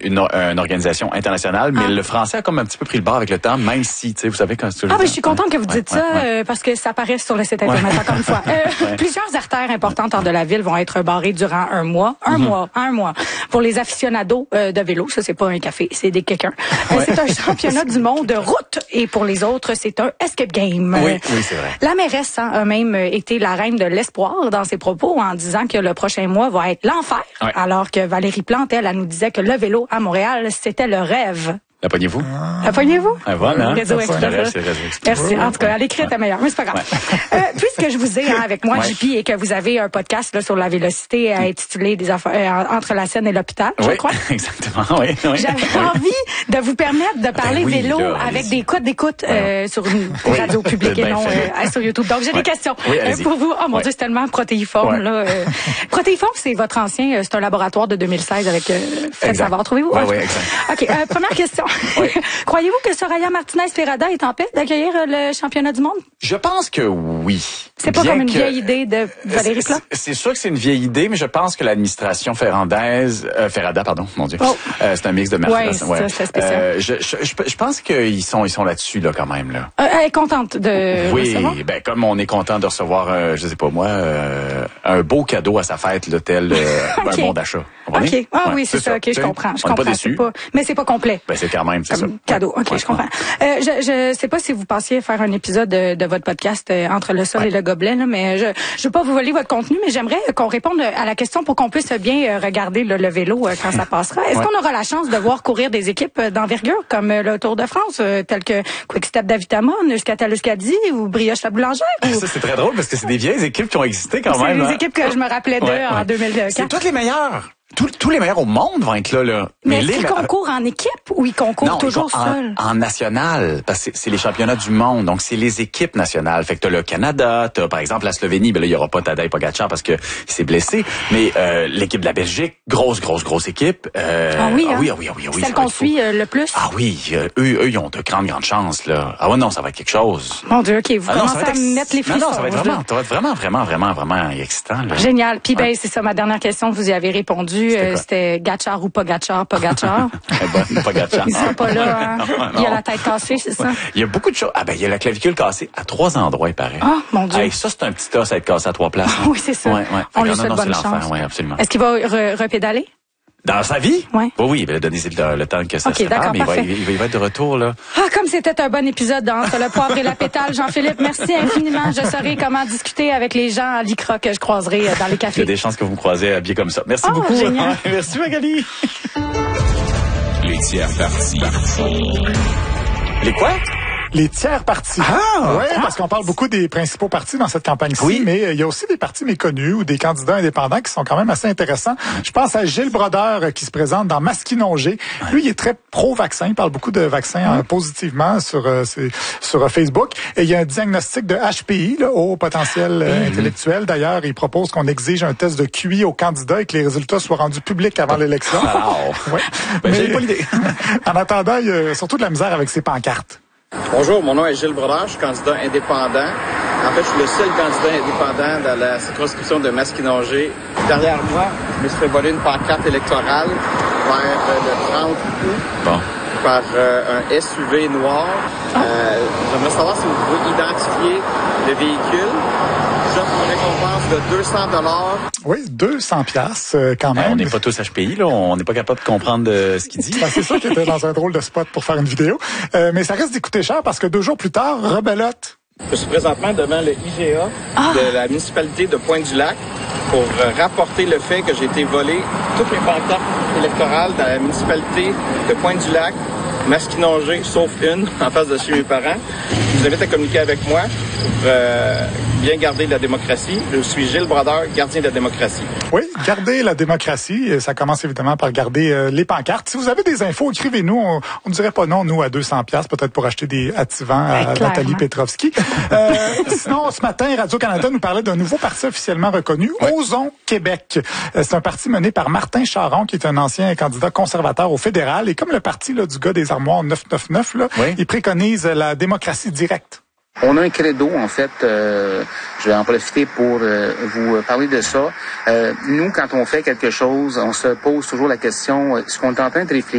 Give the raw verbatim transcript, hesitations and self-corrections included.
une, une organisation internationale, mais ah. le français a comme un petit peu pris le bord avec le temps, même si, tu sais, vous savez quand c'est... Ah, ben, je suis contente que vous dites ouais, ça, ouais, ouais. Euh, parce que ça apparaît sur le site Internet, ouais. encore une fois. Euh, ouais. Plusieurs artères importantes hors de la ville vont être barrées durant un mois. Un mm-hmm. mois, un mois. Pour les aficionados euh, de vélo, ça, c'est pas un café, c'est des quelqu'un. Euh, ouais. C'est un championnat du monde de route, et pour les autres, c'est un escape game. Oui, oui, c'est vrai. La mairesse hein, a même été la reine de l'espoir dans ses propos en disant que le prochain mois va être l'enfer, ouais. alors que Valérie Plante, elle, elle nous disait que le vélo à Montréal, c'était le rêve. La pognez-vous? Ah. La pognez-vous? Ah, voilà, hein? Réseau Express. Merci. En tout cas, à l'écrit, t'es meilleur, mais c'est pas grave. Ouais. Euh, puisque je vous ai hein, avec moi, ouais. J P, et que vous avez un podcast là, sur la vélocité euh, intitulé des affaires euh, entre la Seine et l'hôpital, oui, je crois. Exactement, oui. oui. J'avais envie de vous permettre de parler ben oui, vélo là, avec des codes d'écoute euh, sur une oui. radio publique et non euh, sur YouTube. Donc, j'ai ouais. des questions oui, euh, pour vous. Oh mon ouais. Dieu, c'est tellement protéiforme. Ouais. Là, euh. Protéiforme, c'est votre ancien, euh, c'est un laboratoire de deux mille seize avec euh, Fred Savard. Trouvez-vous? Oui, oui, exact. OK, euh, première question. Oui. Croyez-vous que Soraya Martinez-Ferrada est en paix d'accueillir le championnat du monde? Je pense que oui. C'est pas Bien comme une que... vieille idée de Valérie Plante? C'est sûr que c'est une vieille idée, mais je pense que l'administration ferrandaise, euh, Ferrada, pardon, mon Dieu, oh. euh, c'est un mix de Martinez. Ouais, ouais. C'est spécial. Euh, je, je, je, je pense qu'ils sont, ils sont là-dessus là quand même là. Euh, elle est contente de. Oui, recevoir? ben comme on est content de recevoir, euh, je sais pas moi, euh, un beau cadeau à sa fête, là, tel euh, okay. un bon d'achat. Ok. Ah ouais, oui, c'est ça. Ok, je comprends. Je on comprends. Pas déçu. Pas... Mais c'est pas complet. Ben c'est quand même, c'est comme ça. Cadeau. Ok, ouais, je comprends. Ouais. Euh, je, je sais pas si vous pensiez faire un épisode de, de votre podcast euh, Entre le sol ouais. et le gobelet, là, mais je je veux pas vous voler votre contenu, mais j'aimerais qu'on réponde à la question pour qu'on puisse bien euh, regarder le, le vélo euh, quand ça passera. Est-ce ouais. qu'on aura la chance de voir courir des équipes d'envergure comme euh, le Tour de France, euh, telles que Quick-Step Davitama, Euskaltel Euskadi ou Brioche la Boulangère? Ou... Ça c'est très drôle parce que c'est des vieilles équipes qui ont existé quand c'est même. C'est des hein? équipes que je me rappelais d'eux ouais, en ouais. deux mille quatre. C'est toutes les meilleures. Tous, tous les meilleurs au monde vont être là, là. Mais, mais est-ce les qu'ils concourent en équipe ou ils concourent non, toujours ils seuls? En, en national, parce que c'est les championnats du monde, donc c'est les équipes nationales. Fait que t'as le Canada, t'as par exemple la Slovénie, ben là il y aura pas Tadej Pogačar parce que il s'est blessé, mais euh, l'équipe de la Belgique, grosse grosse grosse équipe. Euh, ah oui, ah hein? oui, ah oui, ah oui, ah oui. Celle qu'on suit euh, le plus. Ah oui, euh, eux, eux ils ont de grandes grandes chances là. Ah ouais non, ça va être quelque chose. Mon Dieu, ok, vous ah, commencez non, à ex... mettre les frissons. Non, non, ça va être vraiment, ça va être vraiment vraiment vraiment vraiment excitant là. Génial. Puis ben c'est ça ma dernière question, vous y avez répondu, c'était, euh, c'était Gatchar ou Pogačar. Pogačar. Bon, Pogačar. Il sera pas là. Hein? Non, non. Il a la tête cassée, c'est ça? Il y a beaucoup de choses. Ah ben, il y a la clavicule cassée à trois endroits, il paraît. Ah, oh, mon Dieu. Hey, ça, c'est un petit os à être cassé à trois places. Ah, oui, c'est ça. Ouais, ouais. On lui non, souhaite non, bonne chance. Oui, absolument. Est-ce qu'il va re- repédaler? Dans sa vie? Oui. Oui, oui, il va donner le, le temps que ça okay, se prépare, mais il va, il, va, il va être de retour, là. Ah, comme c'était un bon épisode dans Le Poivre et la Pétale, Jean-Philippe, merci infiniment. Je saurai comment discuter avec les gens à l'I C R A que je croiserai dans les cafés. Il y a des chances que vous me croisez habillé comme ça. Merci oh, beaucoup. Génial. Merci, Magali. Les tiers partis. Les quoi? Les tiers partis. Ah! Oui, parce qu'on parle beaucoup des principaux partis dans cette campagne-ci, oui. mais il y a aussi des partis méconnus ou des candidats indépendants qui sont quand même assez intéressants. Je pense à Gilles Brodeur qui se présente dans Masquinongé. Lui, il est très pro-vaccin, il parle beaucoup de vaccins euh, positivement sur euh, ses, sur euh, Facebook. Et il y a un diagnostic de H P I, là, haut potentiel euh, mm-hmm. intellectuel. D'ailleurs, il propose qu'on exige un test de Q I aux candidats et que les résultats soient rendus publics avant l'élection. Wow. Ouais. Ben, mais, j'ai pas l'idée. En attendant, il y a surtout de la misère avec ses pancartes. Bonjour, mon nom est Gilles Brodeur, je suis candidat indépendant. En fait, je suis le seul candidat indépendant dans la circonscription de Masquinongé. Derrière moi, je me suis fait voler une pancarte électorale vers le trente août bon. par euh, un S U V noir. Euh, j'aimerais savoir si vous pouvez identifier le véhicule. J'offre une récompense de deux cents dollars. Oui, deux cents piastres euh, quand même. Ben, on n'est pas tous H P I, là. On n'est pas capable de comprendre euh, ce qu'il dit. Ben, c'est ça qui était dans un drôle de spot pour faire une vidéo. Euh, mais ça risque d'écouter cher parce que deux jours plus tard, rebelote. Je suis présentement devant le I G A ah. de la municipalité de Pointe-du-Lac pour euh, rapporter le fait que j'ai été volé toutes les pancartes électorales dans la municipalité de Pointe-du-Lac, Masquinongé, sauf une, en face de chez mes parents. Je vous invite à communiquer avec moi pour euh, bien garder la démocratie. Je suis Gilles Brodeur, gardien de la démocratie. Oui, garder la démocratie. Ça commence évidemment par garder euh, les pancartes. Si vous avez des infos, écrivez-nous. On ne dirait pas non, nous, à deux cents piastres, peut-être pour acheter des attivants à ouais, Nathalie Petrovski. Euh, sinon, ce matin, Radio-Canada nous parlait d'un nouveau parti officiellement reconnu, ouais. Osons Québec. C'est un parti mené par Martin Charon, qui est un ancien candidat conservateur au fédéral. Et comme le parti là, du gars des armoires neuf cent quatre-vingt-neuf, là, oui. il préconise la démocratie directe. On a un credo, en fait, euh, je vais en profiter pour euh, vous parler de ça. Euh, nous, quand on fait quelque chose, on se pose toujours la question, est-ce qu'on est en train de réfléchir